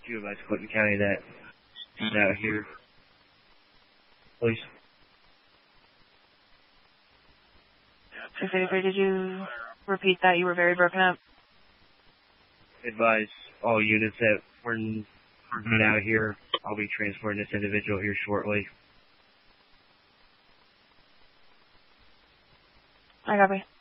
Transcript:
Do you advise Clinton County that is out here, please? 683, did you repeat that? You were very broken up. Advise all units that we're not out here. I'll be transporting this individual here shortly. I copy.